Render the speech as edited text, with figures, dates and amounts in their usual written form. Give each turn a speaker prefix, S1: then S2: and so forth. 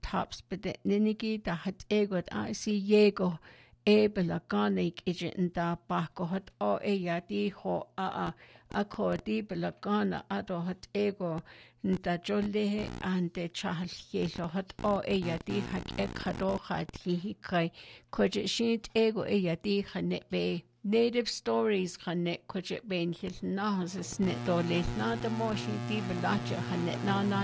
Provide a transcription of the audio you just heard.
S1: tops but ninigi da hat ego I see yego ebela ganig ijin da bakohat o eyadi ho a kodi bela gana ado hat ego nda jolle ande chahal yelo hat o eyadi hak ekado hat hikai koje shit ego eyadi hanet be native stories hanet koje ben hil na has net do le na the moshi di belacha hanet na